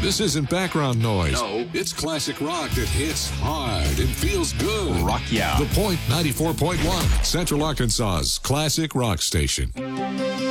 This isn't background noise. No. It's classic rock that hits hard and feels good. Rock yeah. The Point 94.1, Central Arkansas's classic rock station.